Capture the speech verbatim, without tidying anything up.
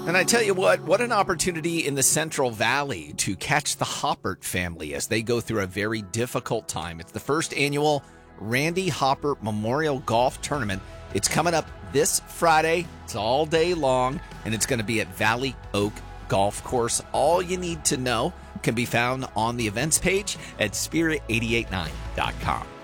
And I tell you what, what an opportunity in the Central Valley to catch the Hoppert family as they go through a very difficult time. It's the first annual Randy Hoppert Memorial Golf Tournament. It's coming up this Friday. It's all day long, and it's going to be at Valley Oak Golf Course. All you need to know can be found on the events page at spirit eight eight nine dot com.